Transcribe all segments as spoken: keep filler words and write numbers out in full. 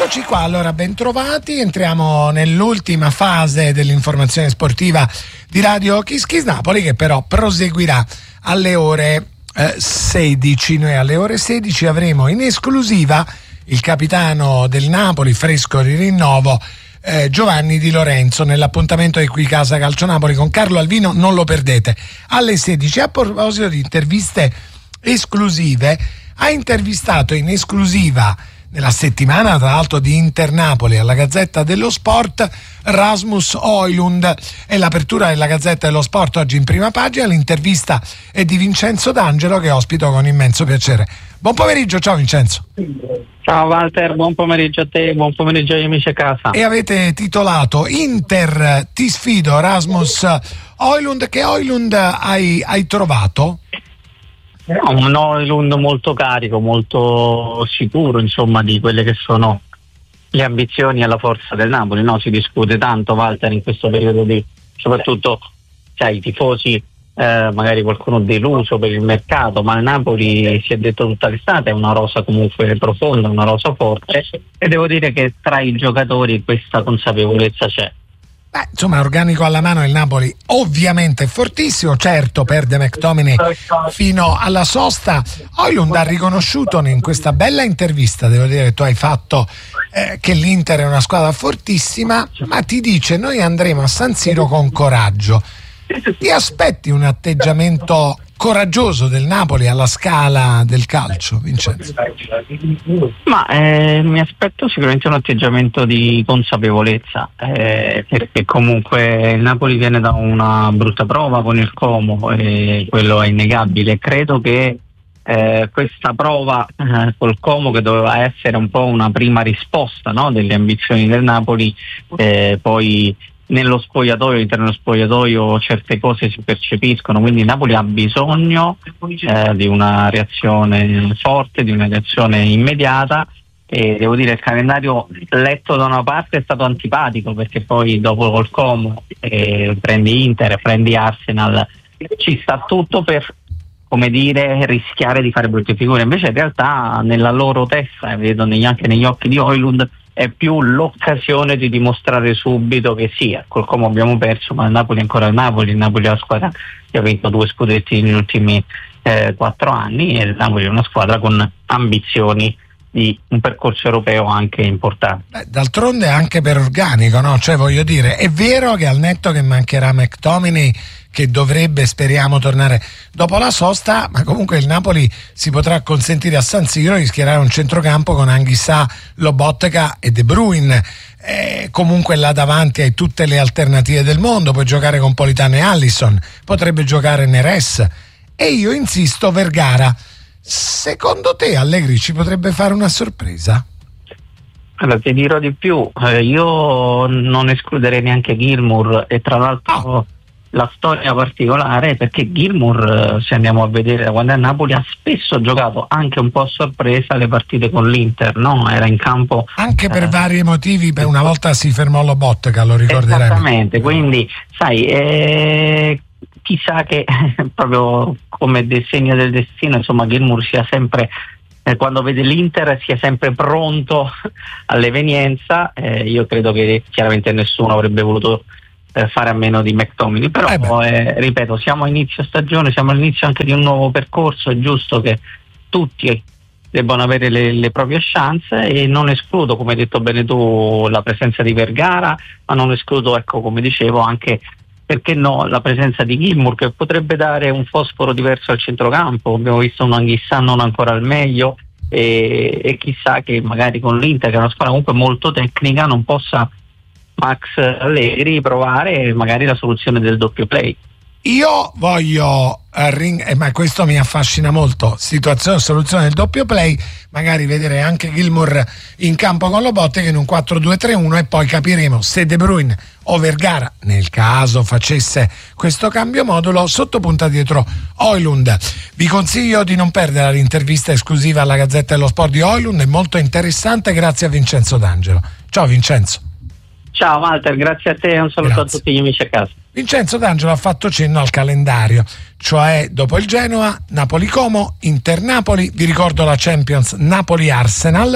Eccoci qua, allora ben trovati, entriamo nell'ultima fase dell'informazione sportiva di Radio Kiss Kiss Napoli, che però proseguirà alle ore eh, sedici. Noi alle ore sedici avremo in esclusiva il capitano del Napoli, fresco di rinnovo, eh, Giovanni Di Lorenzo, nell'appuntamento di Qui Casa Calcio Napoli con Carlo Alvino. Non lo perdete alle sedici. A proposito di interviste esclusive, ha intervistato in esclusiva nella settimana, tra l'altro, di Inter Napoli alla Gazzetta dello Sport, Rasmus Højlund. È l'apertura della Gazzetta dello Sport oggi in prima pagina. L'intervista è di Vincenzo D'Angelo, che ospito con immenso piacere. Buon pomeriggio, ciao Vincenzo. Ciao Walter, buon pomeriggio a te, buon pomeriggio agli amici a casa. E avete titolato Inter, ti sfido, Rasmus Højlund. Che Højlund hai, hai trovato? Un Højlund molto carico, molto sicuro, insomma, di quelle che sono le ambizioni e la forza del Napoli, no? Si discute tanto, Walter, in questo periodo di, soprattutto, sai, i tifosi, eh, magari qualcuno deluso per il mercato, ma il Napoli, si è detto tutta l'estate, è una rosa comunque profonda, una rosa forte, e devo dire che tra i giocatori questa consapevolezza c'è. Beh, insomma, organico alla mano il Napoli ovviamente è fortissimo, certo perde McTominay fino alla sosta. Højlund ha riconosciuto in questa bella intervista, devo dire che tu hai fatto, eh, che l'Inter è una squadra fortissima, ma ti dice: noi andremo a San Siro con coraggio. Ti aspetti un atteggiamento coraggioso del Napoli alla scala del calcio, Vincenzo? Ma eh, mi aspetto sicuramente un atteggiamento di consapevolezza, eh, perché comunque il Napoli viene da una brutta prova con il Como, e quello è innegabile. Credo che eh, questa prova eh, col Como, che doveva essere un po' una prima risposta, no, delle ambizioni del Napoli, eh, poi nello spogliatoio, all'interno dello spogliatoio, certe cose si percepiscono, quindi Napoli ha bisogno eh, di una reazione forte, di una reazione immediata, e devo dire il calendario letto da una parte è stato antipatico, perché poi dopo col Como eh, prendi Inter, prendi Arsenal, ci sta tutto per, come dire, rischiare di fare brutte figure. Invece in realtà nella loro testa, e vedo negli, anche negli occhi di Højlund, è più l'occasione di dimostrare subito che sì, col Como abbiamo perso, ma il Napoli è ancora il Napoli, il Napoli è la squadra che ha vinto due scudetti negli ultimi eh, quattro anni, e il Napoli è una squadra con ambizioni di un percorso europeo anche importante. Beh, d'altronde anche per organico, no? Cioè, voglio dire, è vero che al netto che mancherà McTominay, che dovrebbe, speriamo, tornare dopo la sosta, ma comunque il Napoli si potrà consentire a San Siro di schierare un centrocampo con Anguissa, Lobotka e De Bruyne. Eh, comunque là davanti hai tutte le alternative del mondo, puoi giocare con Politano e Alisson, potrebbe giocare Neres, e io insisto, Vergara. Secondo te Allegri ci potrebbe fare una sorpresa? Allora, ti dirò di più, eh, io non escluderei neanche Gilmour, e tra l'altro oh. la storia particolare, perché Gilmour, se andiamo a vedere da quando è a Napoli, ha spesso giocato anche un po' a sorpresa le partite con l'Inter, no? Era in campo anche per eh, vari motivi, per una volta si fermò Lobotka, lo ricorderai. Esattamente, quindi sai, eh, chissà che proprio come del segno del destino, insomma, Gilmour sia sempre, eh, quando vede l'Inter, sia sempre pronto all'evenienza. Eh, io credo che chiaramente nessuno avrebbe voluto eh, fare a meno di McTominay, però eh eh, ripeto, siamo a inizio stagione, siamo all'inizio anche di un nuovo percorso, è giusto che tutti debbano avere le, le proprie chance, e non escludo, come hai detto bene tu, la presenza di Vergara, ma non escludo, ecco, come dicevo, anche, perché no, la presenza di Gilmour, che potrebbe dare un fosforo diverso al centrocampo. Abbiamo visto un Anguissa non ancora al meglio, e, e chissà che magari con l'Inter, che è una squadra comunque molto tecnica, non possa Max Allegri provare magari la soluzione del doppio play. Io voglio, eh, ring- eh, ma questo mi affascina molto, situazione, soluzione del doppio play, magari vedere anche Gilmour in campo con Lobotka in un quattro due tre uno, e poi capiremo se De Bruyne o Vergara, nel caso facesse questo cambio modulo, sottopunta dietro Højlund. Vi consiglio di non perdere l'intervista esclusiva alla Gazzetta dello Sport di Højlund, è molto interessante, grazie a Vincenzo D'Angelo. Ciao Vincenzo. Ciao Walter, grazie a te e un saluto grazie a tutti gli amici a casa. Vincenzo D'Angelo ha fatto cenno al calendario, cioè dopo il Genoa, Napoli-Como, Inter-Napoli, vi ricordo la Champions Napoli-Arsenal,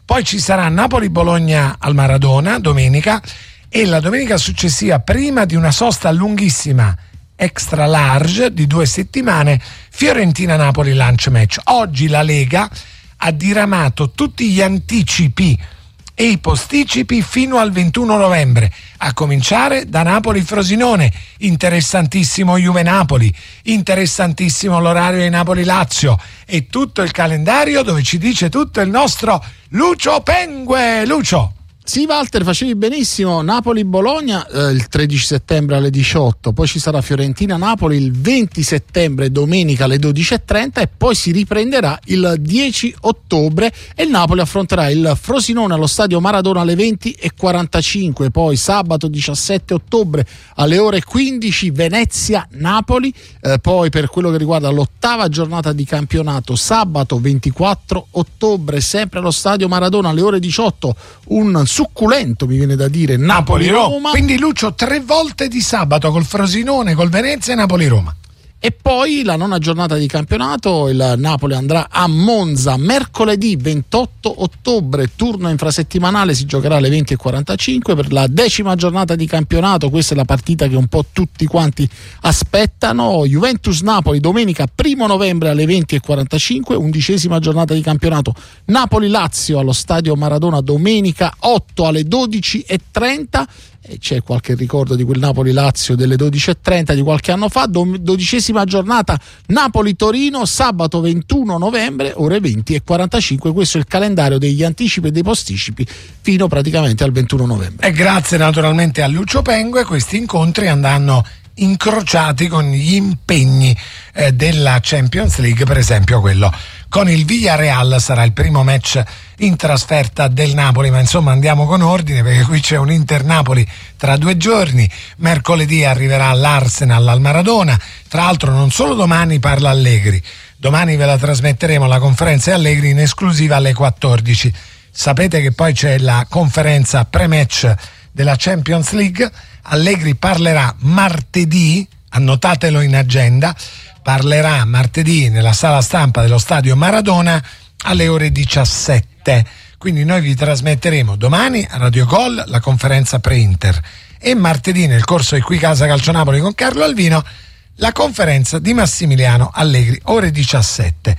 Poi ci sarà Napoli-Bologna al Maradona domenica, e la domenica successiva, prima di una sosta lunghissima extra large di due settimane, Fiorentina-Napoli lunch match. Oggi la Lega ha diramato tutti gli anticipi e i posticipi fino al ventuno novembre, a cominciare da Napoli-Frosinone. Interessantissimo Juve-Napoli, interessantissimo l'orario di Napoli-Lazio e tutto il calendario dove ci dice tutto il nostro Lucio Pengue. Lucio. Sì, Walter, facevi benissimo. Napoli-Bologna eh, il tredici settembre alle diciotto, poi ci sarà Fiorentina-Napoli il venti settembre, domenica alle dodici e trenta, e poi si riprenderà il dieci ottobre e il Napoli affronterà il Frosinone allo stadio Maradona alle venti e quarantacinque. Poi sabato diciassette ottobre alle ore quindici Venezia-Napoli. Eh, poi per quello che riguarda l'ottava giornata di campionato, sabato ventiquattro ottobre sempre allo stadio Maradona alle ore diciotto, un succulento, mi viene da dire, Napoli-Roma. Quindi Lucio, tre volte di sabato col Frosinone, col Venezia e Napoli-Roma. E poi la nona giornata di campionato, il Napoli andrà a Monza mercoledì ventotto ottobre, turno infrasettimanale, si giocherà alle venti e quarantacinque per la decima giornata di campionato. Questa è la partita che un po' tutti quanti aspettano. Juventus-Napoli domenica primo novembre alle venti e quarantacinque, undicesima giornata di campionato. Napoli-Lazio allo stadio Maradona domenica otto alle dodici e trenta. E c'è qualche ricordo di quel Napoli-Lazio delle dodici e trenta di qualche anno fa. Dodicesima giornata Napoli-Torino sabato ventuno novembre ore venti e quarantacinque. Questo è il calendario degli anticipi e dei posticipi fino praticamente al ventuno novembre. E grazie naturalmente a Lucio Pengue, questi incontri andranno incrociati con gli impegni eh, della Champions League, per esempio quello con il Villarreal sarà il primo match in trasferta del Napoli, ma insomma andiamo con ordine perché qui c'è un Inter-Napoli tra due giorni. Mercoledì arriverà l'Arsenal al Maradona, tra l'altro non solo domani parla Allegri, domani ve la trasmetteremo la conferenza Allegri in esclusiva alle quattordici. Sapete che poi c'è la conferenza pre-match della Champions League. Allegri parlerà martedì, annotatelo in agenda, parlerà martedì nella sala stampa dello stadio Maradona alle ore diciassette. Quindi noi vi trasmetteremo domani a Radio Gol la conferenza pre-Inter e martedì nel corso di Qui Casa Calcio Napoli con Carlo Alvino la conferenza di Massimiliano Allegri, ore diciassette.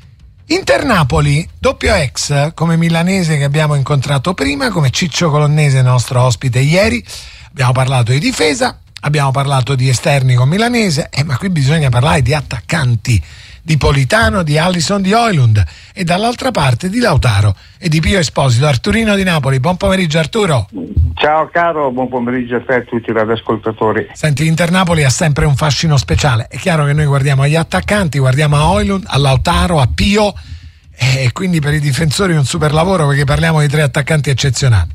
Inter-Napoli, doppio ex, come milanese che abbiamo incontrato prima, come Ciccio Colonnese, nostro ospite ieri. Abbiamo parlato di difesa, abbiamo parlato di esterni con milanese, eh, ma qui bisogna parlare di attaccanti, di Politano, di Alisson, di Højlund e dall'altra parte di Lautaro e di Pio Esposito. Arturino di Napoli, buon pomeriggio Arturo. Ciao caro, buon pomeriggio a te e a tutti i radioascoltatori. Senti, Inter-Napoli ha sempre un fascino speciale, è chiaro che noi guardiamo agli attaccanti, guardiamo a Højlund, a Lautaro, a Pio, e quindi per i difensori un super lavoro perché parliamo di tre attaccanti eccezionali.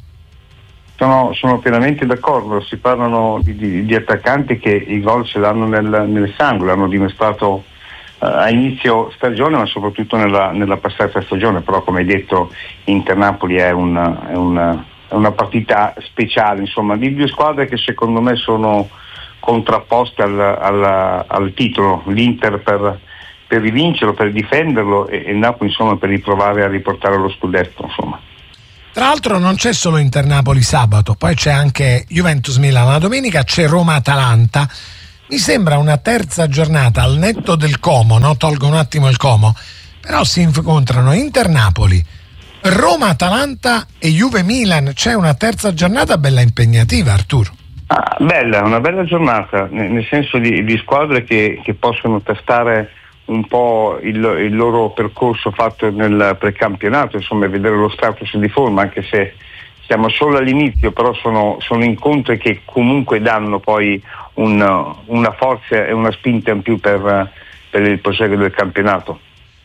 Sono, sono pienamente d'accordo, si parlano di, di, di attaccanti che i gol ce l'hanno nel, nel sangue, l'hanno dimostrato uh, a inizio stagione ma soprattutto nella, nella passata stagione, però come hai detto Inter-Napoli è, un, è, una, è una partita speciale, insomma, di due squadre che secondo me sono contrapposte al, al, al titolo, l'Inter per, per rivincerlo, per difenderlo e il Napoli insomma per riprovare a riportare lo scudetto, insomma. Tra l'altro non c'è solo Inter-Napoli sabato, poi c'è anche Juventus-Milan la domenica, c'è Roma-Atalanta. Mi sembra una terza giornata al netto del Como, no? Tolgo un attimo il Como, però si incontrano Inter-Napoli, Roma-Atalanta e Juve-Milan. C'è una terza giornata bella impegnativa, Arturo. Ah, bella, una bella giornata, nel, nel senso di, di squadre che, che possono testare un po' il, il loro percorso fatto nel precampionato, insomma vedere lo status di forma, anche se siamo solo all'inizio, però sono, sono incontri che comunque danno poi un, una forza e una spinta in più per, per il proseguo del campionato.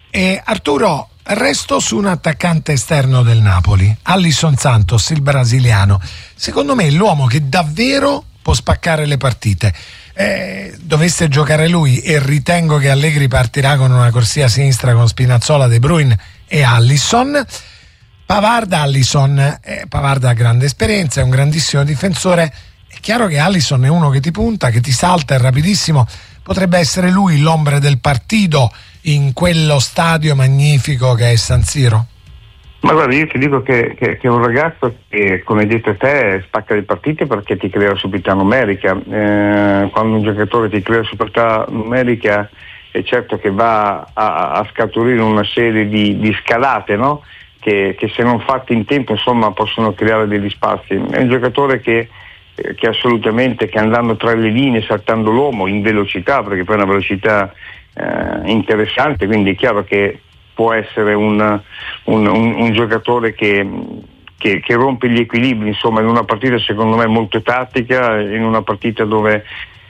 E Arturo, resto su un attaccante esterno del Napoli, Alisson Santos, il brasiliano. Secondo me è l'uomo che davvero può spaccare le partite. Eh, dovesse giocare lui, e ritengo che Allegri partirà con una corsia a sinistra con Spinazzola, De Bruyne e Alisson. Pavard, Alisson, eh, Pavard ha grande esperienza, è un grandissimo difensore. È chiaro che Alisson è uno che ti punta, che ti salta, è rapidissimo. Potrebbe essere lui l'ombra del partito in quello stadio magnifico che è San Siro? Ma guarda, io ti dico che, che, che è un ragazzo che, come hai detto te, spacca le partite perché ti crea superiorità numerica. Eh, quando un giocatore ti crea superiorità numerica è certo che va a, a scaturire una serie di, di scalate, no? Che, che se non fatte in tempo, insomma, possono creare degli spazi. È un giocatore che, che assolutamente, che andando tra le linee, saltando l'uomo in velocità, perché poi è una velocità eh, interessante, quindi è chiaro che può essere un, un, un, un giocatore che, che, che rompe gli equilibri, insomma, in una partita secondo me molto tattica, in una partita dove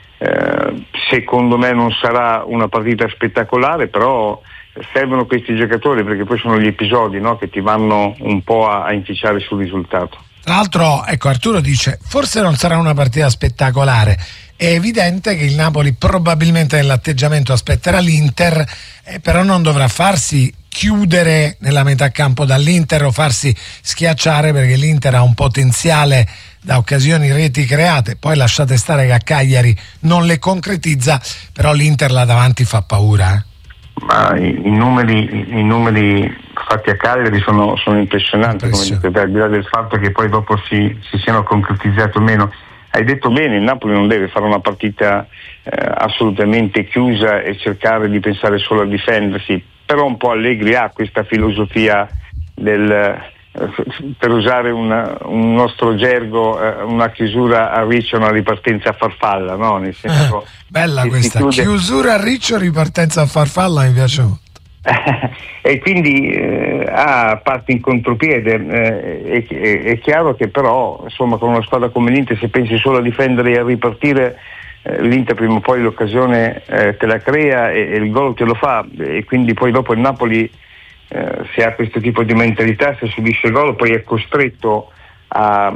eh, secondo me non sarà una partita spettacolare, però servono questi giocatori perché poi sono gli episodi, no, che ti vanno un po' a, a inficiare sul risultato. Tra l'altro, ecco, Arturo dice forse non sarà una partita spettacolare. È evidente che il Napoli probabilmente nell'atteggiamento aspetterà l'Inter, eh, però non dovrà farsi chiudere nella metà campo dall'Inter o farsi schiacciare, perché l'Inter ha un potenziale da occasioni, reti create. Poi lasciate stare che a Cagliari non le concretizza, però l'Inter là davanti fa paura. Eh. Ma i, i, numeri, i numeri fatti a Cagliari sono, sono impressionanti, Impression. come dite, al di là del fatto che poi dopo si, si siano concretizzati o meno. Hai detto bene, il Napoli non deve fare una partita eh, assolutamente chiusa e cercare di pensare solo a difendersi, però un po' Allegri ha questa filosofia del, eh, per usare una, un nostro gergo, eh, una chiusura a riccio, una ripartenza a farfalla, no? Nel senso, eh, bella questa, chiude... chiusura a riccio, ripartenza a farfalla, mi piace molto. E quindi eh, ha parte in contropiede, eh, è, è, è chiaro che però insomma con una squadra come l'Inter, se pensi solo a difendere e a ripartire, eh, l'Inter prima o poi l'occasione eh, te la crea e, e il gol te lo fa, e quindi poi dopo il Napoli eh, se ha questo tipo di mentalità, se subisce il gol poi è costretto a,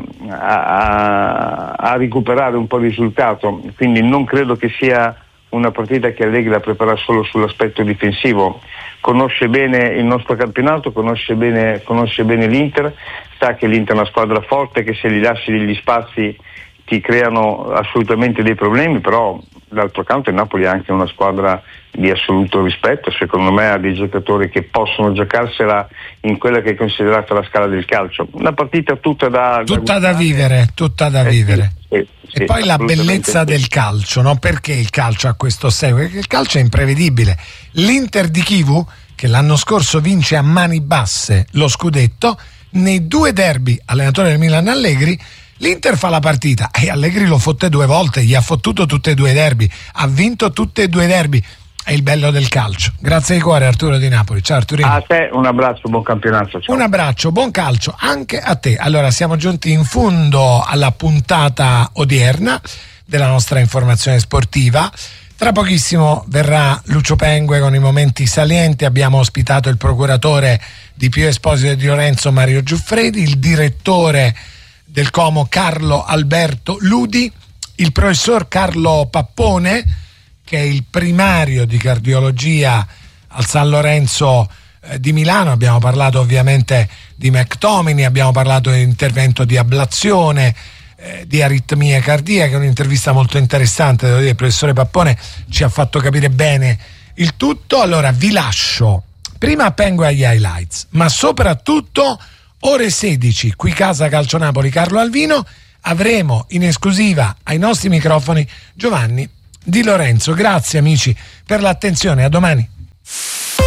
a, a recuperare un po' il risultato, quindi non credo che sia una partita che Allegri la prepara solo sull'aspetto difensivo. Conosce bene il nostro campionato, conosce bene, conosce bene l'Inter, sa che l'Inter è una squadra forte, che se gli lasci degli spazi ti creano assolutamente dei problemi, però d'altro canto il Napoli è anche una squadra di assoluto rispetto, secondo me ha dei giocatori che possono giocarsela in quella che è considerata la scala del calcio. Una partita tutta da... Tutta da, da vivere, tutta da eh, vivere. Sì, sì. E sì, poi la bellezza sì. del calcio, no? Perché il calcio ha questo seguito? Perché il calcio è imprevedibile. L'Inter di Chivu, che l'anno scorso vince a mani basse lo scudetto, nei due derby, allenatore del Milan Allegri, l'Inter fa la partita e Allegri lo fotte due volte, gli ha fottuto tutte e due i derby, ha vinto tutte e due i derby. È il bello del calcio. Grazie di cuore, Arturo di Napoli. Ciao Arturino. A te un abbraccio, buon campionato. Ciao. Un abbraccio, buon calcio anche a te. Allora, siamo giunti in fondo alla puntata odierna della nostra informazione sportiva. Tra pochissimo verrà Lucio Pengue con i momenti salienti. Abbiamo ospitato il procuratore di Pio Esposito e di Lorenzo, Mario Giuffredi, il direttore del Como Carlo Alberto Ludi, il professor Carlo Pappone, che è il primario di cardiologia al San Lorenzo eh, di Milano. Abbiamo parlato ovviamente di McTominay, abbiamo parlato di intervento di ablazione, eh, di aritmie cardiache, un'intervista molto interessante, devo dire. Il professore Pappone ci ha fatto capire bene il tutto. Allora vi lascio prima a Pengue agli highlights, ma soprattutto ore sedici, qui Casa Calcio Napoli, Carlo Alvino, avremo in esclusiva ai nostri microfoni Giovanni Di Lorenzo. Grazie amici per l'attenzione, a domani.